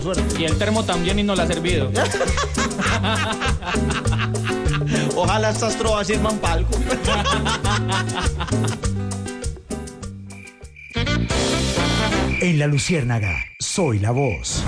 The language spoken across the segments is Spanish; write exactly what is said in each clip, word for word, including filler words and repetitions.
Y el termo también y no la ha servido. Ojalá estas trovas sirvan para algo. En La Luciérnaga, soy la voz.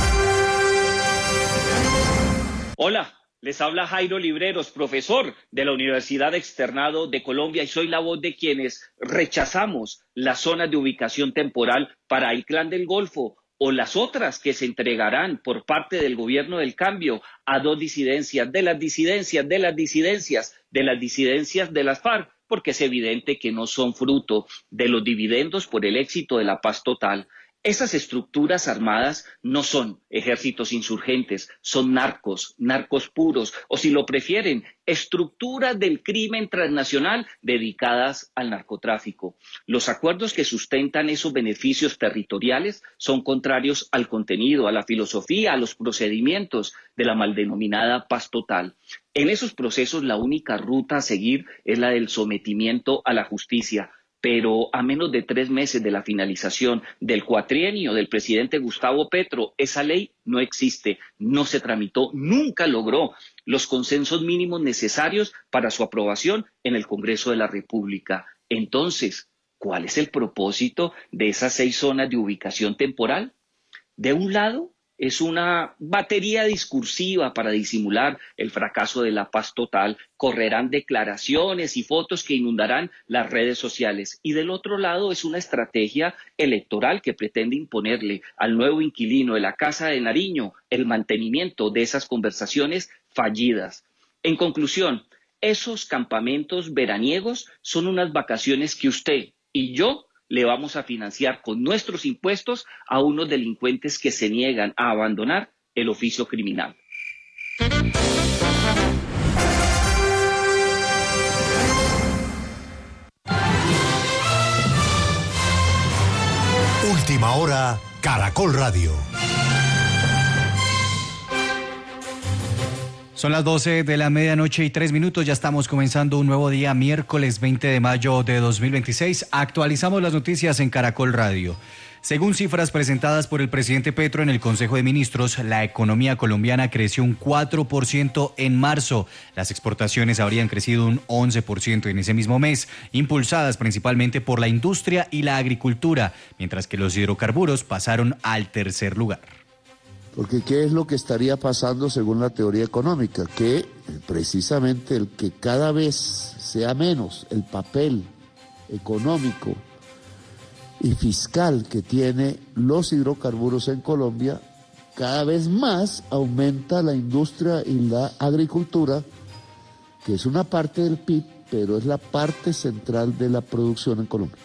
Hola, les habla Jairo Libreros, profesor de la Universidad Externado de Colombia, y soy la voz de quienes rechazamos las zonas de ubicación temporal para el Clan del Golfo o las otras que se entregarán por parte del gobierno del cambio a dos disidencias, de las disidencias, de las disidencias, de las disidencias de las FARC, porque es evidente que no son fruto de los dividendos por el éxito de la paz total. Esas estructuras armadas no son ejércitos insurgentes, son narcos, narcos puros, o si lo prefieren, estructuras del crimen transnacional dedicadas al narcotráfico. Los acuerdos que sustentan esos beneficios territoriales son contrarios al contenido, a la filosofía, a los procedimientos de la mal denominada paz total. En esos procesos la única ruta a seguir es la del sometimiento a la justicia. Pero a menos de tres meses de la finalización del cuatrienio del presidente Gustavo Petro, esa ley no existe, no se tramitó, nunca logró los consensos mínimos necesarios para su aprobación en el Congreso de la República. Entonces, ¿cuál es el propósito de esas seis zonas de ubicación temporal? De un lado, es una batería discursiva para disimular el fracaso de la paz total. Correrán declaraciones y fotos que inundarán las redes sociales. Y del otro lado es una estrategia electoral que pretende imponerle al nuevo inquilino de la Casa de Nariño el mantenimiento de esas conversaciones fallidas. En conclusión, esos campamentos veraniegos son unas vacaciones que usted y yo le vamos a financiar con nuestros impuestos a unos delincuentes que se niegan a abandonar el oficio criminal. Última hora, Caracol Radio. Son las doce de la medianoche y tres minutos, ya estamos comenzando un nuevo día, miércoles veinte de mayo de dos mil veintiséis. Actualizamos las noticias en Caracol Radio. Según cifras presentadas por el presidente Petro en el Consejo de Ministros, la economía colombiana creció un cuatro por ciento en marzo. Las exportaciones habrían crecido un once por ciento en ese mismo mes, impulsadas principalmente por la industria y la agricultura, mientras que los hidrocarburos pasaron al tercer lugar. Porque ¿qué es lo que estaría pasando según la teoría económica? Que precisamente el que cada vez sea menos el papel económico y fiscal que tiene los hidrocarburos en Colombia, cada vez más aumenta la industria y la agricultura, que es una parte del P I B, pero es la parte central de la producción en Colombia.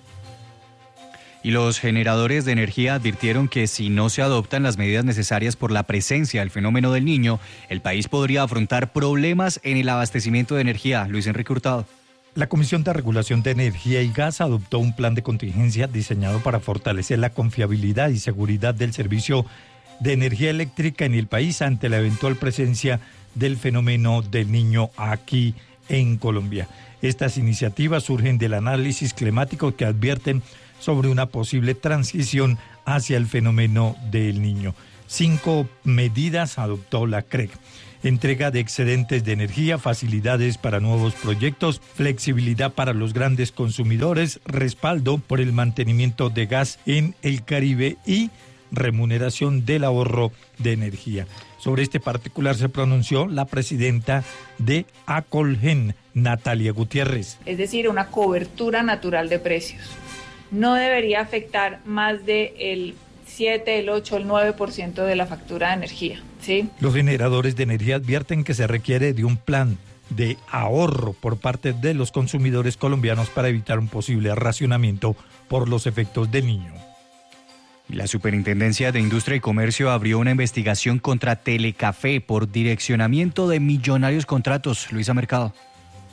Y los generadores de energía advirtieron que si no se adoptan las medidas necesarias por la presencia del fenómeno del Niño, el país podría afrontar problemas en el abastecimiento de energía. Luis Enrique Hurtado. La Comisión de Regulación de Energía y Gas adoptó un plan de contingencia diseñado para fortalecer la confiabilidad y seguridad del servicio de energía eléctrica en el país ante la eventual presencia del fenómeno del Niño aquí en Colombia. Estas iniciativas surgen del análisis climático que advierten sobre una posible transición hacia el fenómeno del Niño. Cinco medidas adoptó la C R E C. Entrega de excedentes de energía, facilidades para nuevos proyectos, flexibilidad para los grandes consumidores, respaldo por el mantenimiento de gas en el Caribe y remuneración del ahorro de energía. Sobre este particular se pronunció la presidenta de Acolgen, Natalia Gutiérrez. Es decir, una cobertura natural de precios. No debería afectar más de el siete, el ocho, el nueve por ciento de la factura de energía, ¿sí? Los generadores de energía advierten que se requiere de un plan de ahorro por parte de los consumidores colombianos para evitar un posible racionamiento por los efectos del Niño. La Superintendencia de Industria y Comercio abrió una investigación contra Telecafé por direccionamiento de millonarios contratos. Luisa Mercado.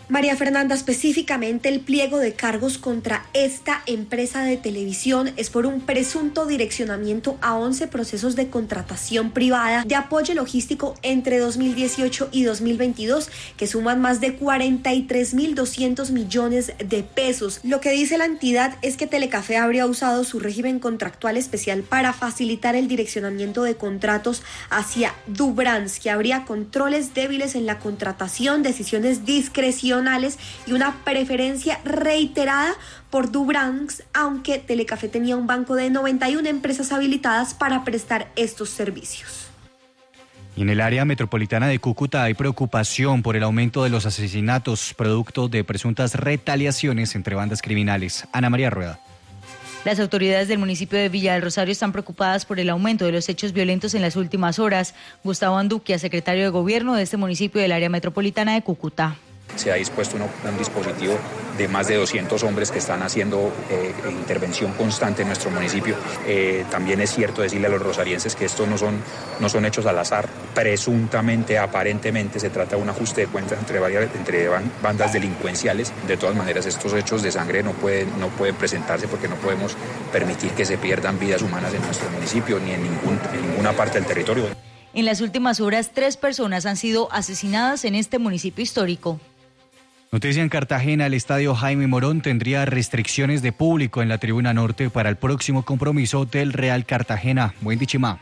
María Fernanda, específicamente el pliego de cargos contra esta empresa de televisión es por un presunto direccionamiento a once procesos de contratación privada de apoyo logístico entre dos mil dieciocho y dos mil veintidós, que suman más de cuarenta y tres mil doscientos millones de pesos. Lo que dice la entidad es que Telecafé habría usado su régimen contractual especial para facilitar el direccionamiento de contratos hacia Dubrans, que habría controles débiles en la contratación, decisiones discrecionales y una preferencia reiterada por Dubrans, aunque Telecafé tenía un banco de noventa y una empresas habilitadas para prestar estos servicios. Y en el área metropolitana de Cúcuta hay preocupación por el aumento de los asesinatos producto de presuntas retaliaciones entre bandas criminales. Ana María Rueda. Las autoridades del municipio de Villa del Rosario están preocupadas por el aumento de los hechos violentos en las últimas horas. Gustavo Anduquia, secretario de Gobierno de este municipio del área metropolitana de Cúcuta. Se ha dispuesto un, un dispositivo de más de doscientos hombres que están haciendo eh, intervención constante en nuestro municipio. Eh, también es cierto decirle a los rosarienses que estos no son, no son hechos al azar. Presuntamente, aparentemente, se trata de un ajuste de cuentas entre, varias, entre bandas delincuenciales. De todas maneras, estos hechos de sangre no pueden, no pueden presentarse porque no podemos permitir que se pierdan vidas humanas en nuestro municipio ni en, ningún, en ninguna parte del territorio. En las últimas horas, tres personas han sido asesinadas en este municipio histórico. Noticia en Cartagena, el estadio Jaime Morón tendría restricciones de público en la tribuna norte para el próximo compromiso del Real Cartagena. Buen Dichimá.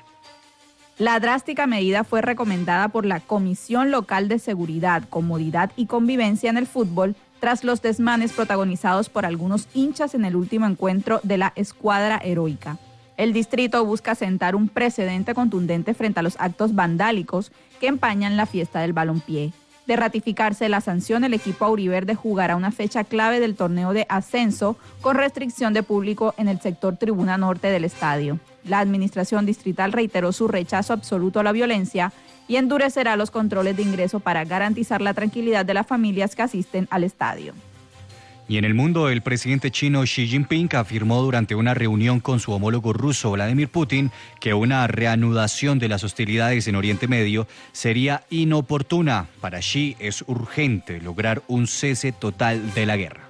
La drástica medida fue recomendada por la Comisión Local de Seguridad, Comodidad y Convivencia en el Fútbol tras los desmanes protagonizados por algunos hinchas en el último encuentro de la escuadra heroica. El distrito busca sentar un precedente contundente frente a los actos vandálicos que empañan la fiesta del balompié. De ratificarse la sanción, el equipo auriverde jugará una fecha clave del torneo de ascenso con restricción de público en el sector tribuna norte del estadio. La administración distrital reiteró su rechazo absoluto a la violencia y endurecerá los controles de ingreso para garantizar la tranquilidad de las familias que asisten al estadio. Y en el mundo, el presidente chino Xi Jinping afirmó durante una reunión con su homólogo ruso Vladimir Putin que una reanudación de las hostilidades en Oriente Medio sería inoportuna. Para Xi es urgente lograr un cese total de la guerra.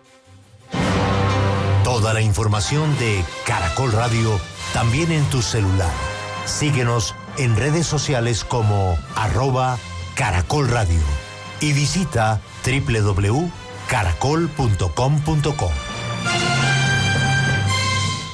Toda la información de Caracol Radio también en tu celular. Síguenos en redes sociales como arroba Caracol Radio y visita doble u doble u doble u punto caracol punto com punto co.